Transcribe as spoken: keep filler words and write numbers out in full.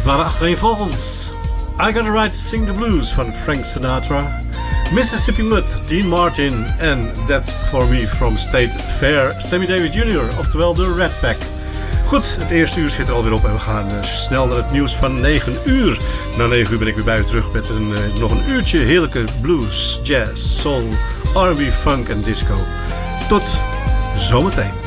waren achtereenvolgens I Got a Right to Sing the Blues van Frank Sinatra, Mississippi Mud, Dean Martin en That's For Me from State Fair, Sammy Davis junior, oftewel de Rat Pack. Goed, het eerste uur zit er alweer op en we gaan uh, snel naar het nieuws van negen uur. Na negen uur ben ik weer bij u terug met een, uh, nog een uurtje heerlijke blues, jazz, soul, R en B, funk en disco. Tot zometeen.